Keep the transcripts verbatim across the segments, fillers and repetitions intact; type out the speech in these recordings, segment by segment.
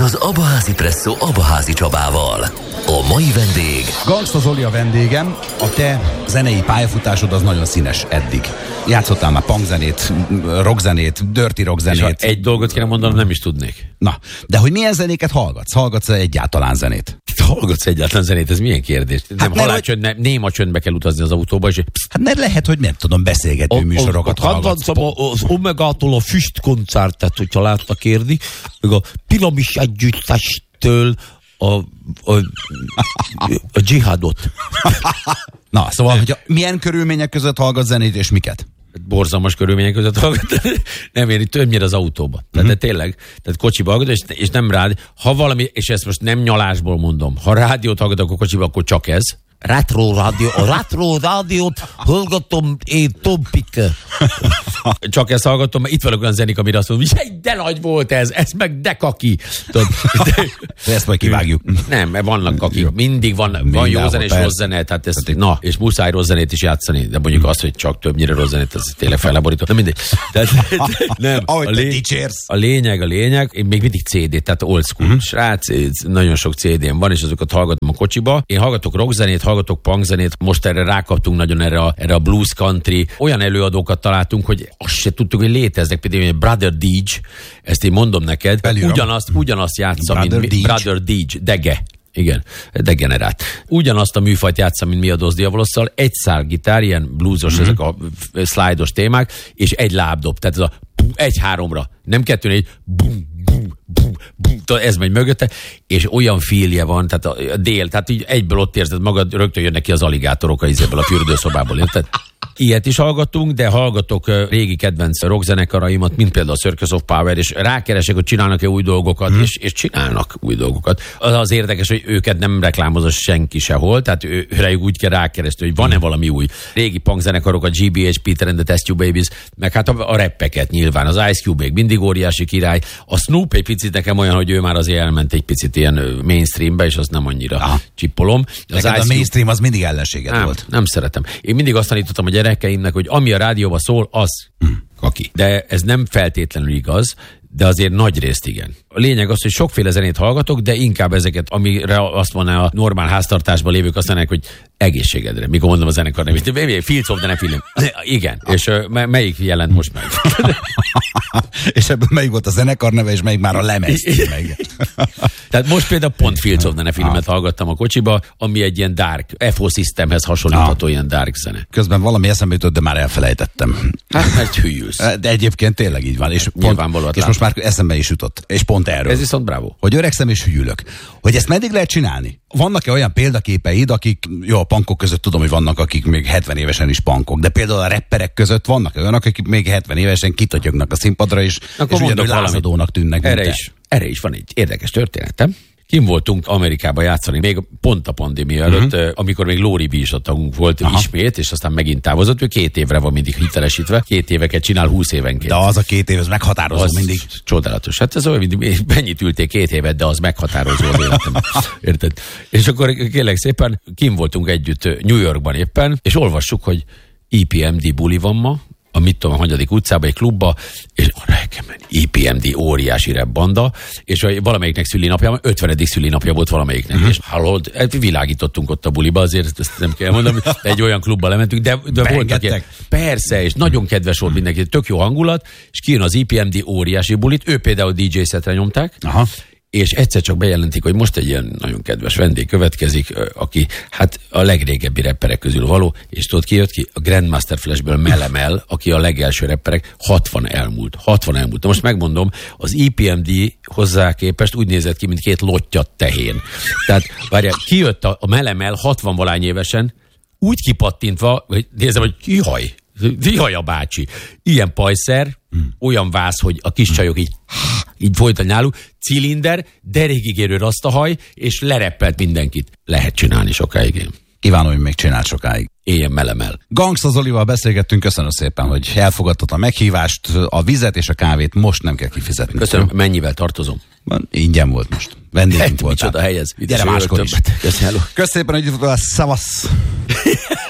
az Abaházi Presszó Abaházi Csabával. A mai vendég... Gangsta Zoli a vendégem. A te zenei pályafutásod az nagyon színes eddig. Játszottál már punkzenét, rockzenét, dirty rockzenét. Egy dolgot kéne mondanom, nem is tudnék. Na, de hogy milyen zenéket hallgatsz? Hallgatsz egyáltalán zenét? Hallgatsz egyáltalán zenét? Ez milyen kérdés? Hát nem, ne, halálcsönd, ne, néma csöndbe kell utazni az autóba, és... Hát mert lehet, hogy nem tudom, beszélgető a, műsorokat a, a, hallgatsz. Az Omegától a Füstkoncertet, hogyha láttak kérni, meg a Piramis együttestől a, a, a dzsihádot. Na, szóval, hogy milyen körülmények között hallgat zenét, és miket? Borzalmas körülmények között hallgat. Nem éri, többnyire az autóba. Tehát mm-hmm. de tényleg, tehát kocsiba hallgatok, és, és nem rád. Ha valami, és ezt most nem nyalásból mondom, ha rádiót hallgatok a kocsiba, akkor csak ez. Retro rádió, a retro rádiót hallgatom én Tompike. Csak ezt hallgatom, mert itt vannak olyan zenik, amire azt mondom, hogy de nagy volt ez, ez meg de kaki. De, de ezt majd kivágjuk. Nem, mert vannak kakik, mindig van, van jó zene és rossz zene, tehát ez, na, és muszáj rossz zenét is játszani, de mondjuk azt, hogy csak többnyire rossz zenét, ez tényleg felháborító. Nem mindegy. De, nem, ahogy a, lé, a lényeg, a lényeg, én még mindig cé dé, tehát old school. Uh-huh. Srác, nagyon sok cé dém van, és azokat hallgatom a kocsiba. Én hallgatok rockzenét, hallgatok punkzenét, most erre rákaptunk nagyon erre a, erre a blues country. Olyan előadókat találtunk, hogy azt se tudtuk, hogy léteznek. Például Brother Deej, ezt én mondom neked, Belírom. ugyanazt, ugyanazt játsza, Brother mint Deej. Brother Deej, Dege. Igen, degenerát. Ugyanazt a műfajt játsza, mint Miados Diavolosszal, egy szál gitár, ilyen bluesos, mm-hmm. ezek a slide-os témák, és egy lábdob, tehát ez a egy-háromra, nem kettő, négy, bum, bum, bum, bum, ez megy mögötte, és olyan félje van, tehát a dél, tehát így egyből ott érzed magad, rögtön jönnek ki az aligátorok a izéből, a fürdőszobából, érted? Ilyet is hallgatunk, de hallgatok régi kedvenc rockzenekaraimat, mint például a Circus of Power, és rákeresek, hogy csinálnak-e új dolgokat, mm. és, és csinálnak új dolgokat. Az az érdekes, hogy őket nem reklámozza senki sehol, tehát ő, őrejük úgy kell rákeresni, hogy van-e valami új. Régi punkzenekarok, a gé bé há, Peter and the Test Tube Babies, meg hát a, a rappeket nyilván, az Ice Cube-ék, mindig óriási király. A Snoop egy picit nekem olyan, hogy ő már azért elment egy picit ilyen mainstreambe, és azt nem annyira ah. csippolom. Az a mainstream az mindig ellenséged nem, volt. Nem szeretem. Én mindig azt tanítottam a gyerekeimnek, hogy ami a rádióban szól, az hmm. kaki. De ez nem feltétlenül igaz, de azért nagy részt igen. A lényeg az, hogy sokféle zenét hallgatok, de inkább ezeket, amire azt mondná a normál háztartásban lévők, azt mondják, hogy egészségedre. Mikor mondom a zenekar nevét, Fields of the Nephilim. Igen. És uh, melyik jelent most meg? És ebből melyik volt a zenekar neve, és melyik már a lemez meg? Tehát most például pont Fields of the Nephilimet hallgattam a kocsiba, ami egy ilyen dark, ef o Systemhez hasonlítható ilyen dark zene. Közben valami eszembe jutott, de már elfelejtettem. Hát mert hülyülsz. De egyébként tényleg így van. És, pont, és most már eszembe is jutott. És pont erről. Ez viszont bravo. Hogy öregszem és hülyülök. Hogy ezt meddig lehet csinálni? Vannak-e olyan példaképeid, akik, jó, a punkok között tudom, hogy vannak, akik még hetven évesen is punkok, de például a rapperek között vannak olyanok, akik még hetven évesen kitotyognak a színpadra, és, és ugyanúgy lázadónak tűnnek. Erre is, erre is van egy érdekes történetem. Kim voltunk Amerikába játszani, még pont a pandémia előtt, uh-huh. amikor még Lóri B is a tagunk volt Aha. ismét, és aztán megint távozott. Ő két évre van mindig hitelesítve, két éveket csinál húsz évenként. De az a két év, az meghatározó az mindig. Csodálatos. Hát ez olyan, mint mennyit ülték két évet, de az meghatározó az életemben. Érted? És akkor kérlek szépen, Kim voltunk együtt New Yorkban éppen, és olvassuk, hogy i pé em dé buli van ma, a mit tudom, a hanyadik utcába, egy klubba, és a rekemen i pé em dé óriási rap banda, és valamelyiknek szülinapja, ötvenedik szülinapja volt valamelyiknek, uh-huh. és hallod, világítottunk ott a buliba, azért ezt nem kell mondani, egy olyan klubba lementünk, de, de voltak ilyen, persze, és nagyon kedves volt mindenki, tök jó hangulat, és kijön az i pé em dé óriási bulit, ő például dé dzsé szetre nyomták, Aha. és egyszer csak bejelentik, hogy most egy ilyen nagyon kedves vendég következik, aki hát a legrégebbi rapperek közül való, és tudod ki jött ki? A Grandmaster Flashből Melemel, aki a legelső rapperek, hatvan elmúlt. hatvan elmúlt. Na most megmondom, az i pé em dé hozzá képest úgy nézett ki, mint két lottyat tehén. Tehát várjál, kijött a, a Melemel hatvan-valány évesen, úgy kipattintva, hogy nézem, hogy kihaj. Vihaj a bácsi. Ilyen pajszer, hmm. olyan vász, hogy a kis csajok így, így folytak náluk, cilinder, derékigérő rasztahaj, és lereppelt mindenkit. Lehet csinálni sokáig én. Kívánom, hogy még csinált sokáig. Éljen Melemel. Gangsta Zolival beszélgettünk, köszönöm szépen, hogy elfogadtad a meghívást, a vizet és a kávét most nem kell kifizetni. Köszönöm, nem? Mennyivel tartozom? Ingyen volt most. Vendégünk voltál. Micsoda helyez. Gyere máskor is. Köszönöm szépen, hogy itt voltál, szavasz.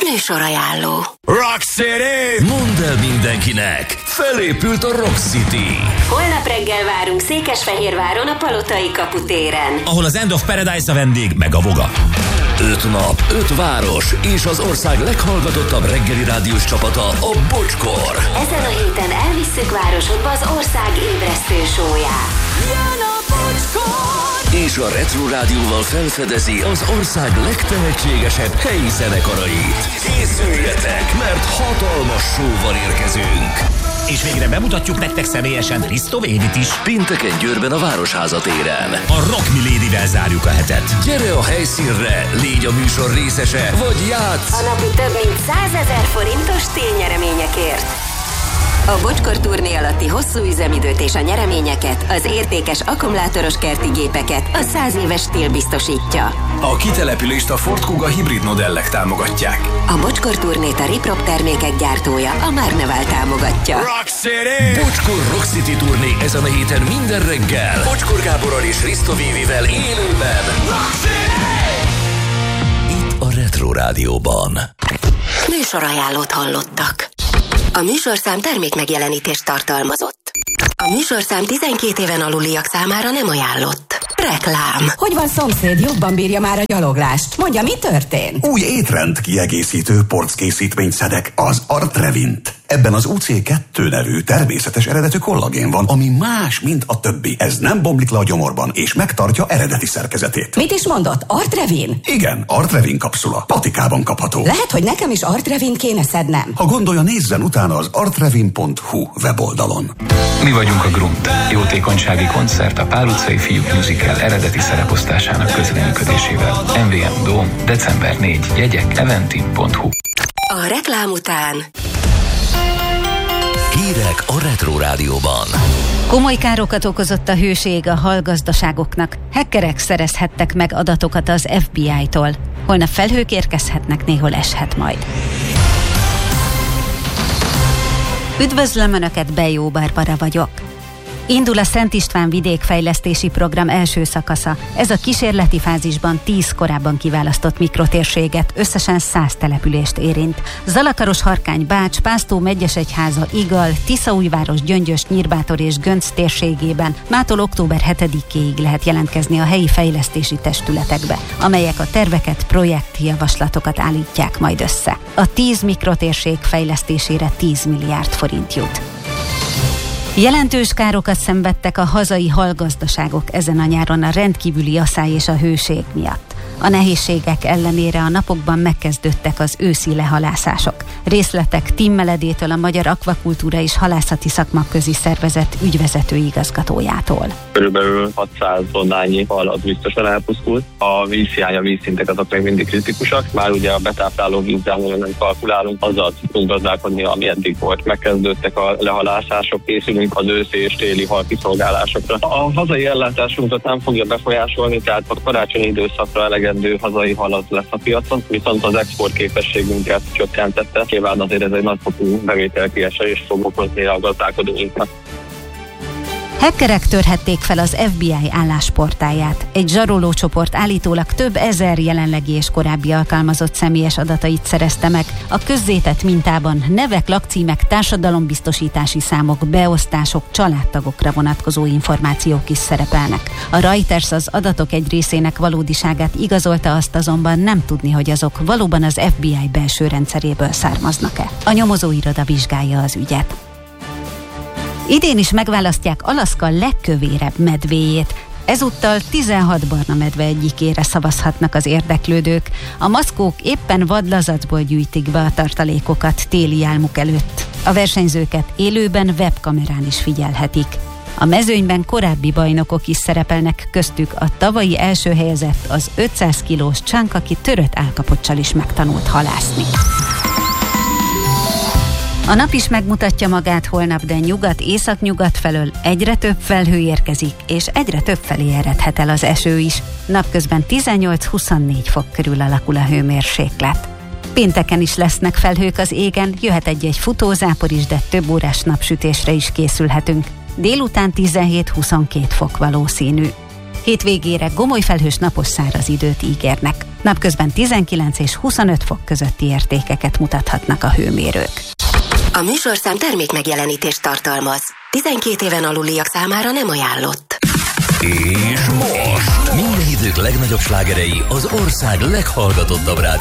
Műsorajánló. Rock City! Mondd el mindenkinek! Felépült a Rock City! Holnap reggel várunk Székesfehérváron a Palotai kaputéren, ahol az End of Paradise a vendég, meg a Voga. Öt nap, öt város és az ország leghallgatottabb reggeli rádiós csapata, a Bocskor. Ezen a héten elvisszük városodba az ország ébresztő sóját. Jön a Bocskor! És a Retro Rádióval felfedezi az ország legtehetségesebb helyi zenekarait. Készüljetek, mert hatalmas show-val érkezünk. És végre bemutatjuk nektek személyesen Risto Védit is. Pénteken Győrben a Városháza téren. A Rock Milédivel zárjuk a hetet. Gyere a helyszínre, légy a műsor részese, vagy játsz! A napi több mint százezer forintos ténynyereményekért. A Bocskor turné alatti hosszú üzemidőt és a nyereményeket, az értékes akkumulátoros kerti gépeket a száz éves stíl biztosítja. A kitelepülést a Ford Kuga hibrid modellek támogatják. A Bocskor turnét a Riprop termékek gyártója, a Márneval támogatja. Rock City! Bocskor Rock City turné ezen a héten minden reggel. Bocskor Gáborral és Risto Vévivel élőben. Rock City! Itt a Retro Rádióban. Műsorajánlót hallottak. A műsorszám termékmegjelenítést tartalmazott. A műsorszám tizenkét éven aluliak számára nem ajánlott. Reklám. Hogy van, szomszéd? Jobban bírja már a gyaloglást. Mondja, mi történt? Új étrend kiegészítő porckészítményt szedek, az Artrevint. Ebben az U C kettő nevű természetes eredetű kollagén van, ami más, mint a többi. Ez nem bomlik le a gyomorban, és megtartja eredeti szerkezetét. Mit is mondott? Artrevin? Igen, Artrevin kapszula. Patikában kapható. Lehet, hogy nekem is Artrevin kéne szednem. Ha gondolja, nézzen utána az artrevin pont hu weboldalon. Mi vagyunk a Grunt. Jótékonysági koncert a Pál utcai Fiúk Musical eredeti szereposztásának közreműködésével. em vé em Dóm, december negyedike, jegyek eventim pont hu. A reklám után Hírek a Retro Rádióban. Komoly károkat okozott a hőség a hallgazdaságoknak. Hackerek szerezhettek meg adatokat az ef bé i-tól. Holnap felhők érkezhetnek, néhol eshet majd. Üdvözlöm Önöket, Bejó Barbara vagyok. Indul a Szent István vidékfejlesztési program első szakasza. Ez a kísérleti fázisban tíz korábban kiválasztott mikrotérséget, összesen száz települést érint. Zalakaros-Harkány, Bács, Pásztó, Megyesegyháza, Igal, Tiszaújváros, Gyöngyös, Nyírbátor és Gönc térségében mától október hetedikéig lehet jelentkezni a helyi fejlesztési testületekbe, amelyek a terveket, projektjavaslatokat állítják majd össze. A tíz mikrotérség fejlesztésére tíz milliárd forint jut. Jelentős károkat szenvedtek a hazai hallgazdaságok ezen a nyáron a rendkívüli asszály és a hőség miatt. A nehézségek ellenére a napokban megkezdődtek az őszi lehalászások. Részletek Tim Meledétől, a Magyar Akvakultúra és Halászati Szakmaközi Szervezet ügyvezető igazgatójától. Körülbelül hatszáz tonnányi hal az biztosan elpusztult. A vízhiány, a vízszintek azok még mindig kritikusak. Már ugye a betápláló vízzel nem kalkulálunk, azzal tudunk gazdálkodni, ami eddig volt. Megkezdődtek a lehalászások, készülünk az őszi és téli hal kiszolgálásokra. A hazai ellátásunkat nem fogja befolyásolni, tehát a karácsonyi időszakra elegendő hazai halat lesz a piacon, viszont az export képességünket csökkentette. Nyilván azért ez egy nagyfokú bevételkiesés fog okozni a gazdálkodóinknak. Hackerek törhették fel az ef bé i állásportáját. Egy zsarolócsoport állítólag több ezer jelenlegi és korábbi alkalmazott személyes adatait szerezte meg. A közzétett mintában nevek, lakcímek, társadalombiztosítási számok, beosztások, családtagokra vonatkozó információk is szerepelnek. A Reuters az adatok egy részének valódiságát igazolta, azt azonban nem tudni, hogy azok valóban az ef bé i belső rendszeréből származnak-e. A nyomozóiroda vizsgálja az ügyet. Idén is megválasztják Alaszka legkövérebb medvéjét. Ezúttal tizenhat barna medve egyikére szavazhatnak az érdeklődők. A maszkók éppen vadlazacból gyűjtik be a tartalékokat téli álmuk előtt. A versenyzőket élőben webkamerán is figyelhetik. A mezőnyben korábbi bajnokok is szerepelnek, köztük a tavalyi első helyezett, az ötszáz kilós Csánk, aki törött állkapoccsal is megtanult halászni. A nap is megmutatja magát holnap, de nyugat-észak-nyugat felől egyre több felhő érkezik, és egyre több felé eredhet el az eső is. Napközben tizennyolc-huszonnégy fok körül alakul a hőmérséklet. Pénteken is lesznek felhők az égen, jöhet egy-egy futózápor is, de több órás napsütésre is készülhetünk. Délután tizenhét-huszonkét fok valószínű. Hétvégére gomoly felhős napos száraz időt ígérnek. Napközben tizenkilenc és huszonöt fok közötti értékeket mutathatnak a hőmérők. A műsorszám termék megjelenítést tartalmaz. tizenkét éven aluliak számára nem ajánlott. És most minden idők legnagyobb slágerei az ország leghallgatottabb rádió